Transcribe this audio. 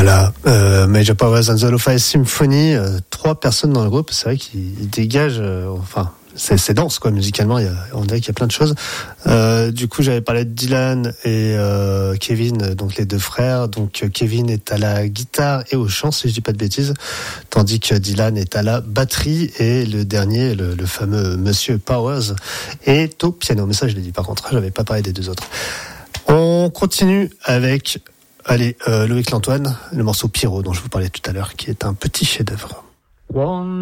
Voilà, Major Powers and the Lo-Fi Symphony, 3 personnes dans le groupe, c'est vrai qu'ils dégagent, c'est dense quoi, musicalement, on dirait qu'il y a plein de choses. Du coup, j'avais parlé de Dylan et Kevin, donc les 2 frères. Donc Kevin est à la guitare et au chant, si je dis pas de bêtises, tandis que Dylan est à la batterie et le dernier, le fameux Monsieur Powers, est au piano. Mais ça, je l'ai dit par contre, j'avais pas parlé des 2 autres. On continue avec Loïc Lantoine, le morceau Pyro dont je vous parlais tout à l'heure, qui est un petit chef-d'œuvre.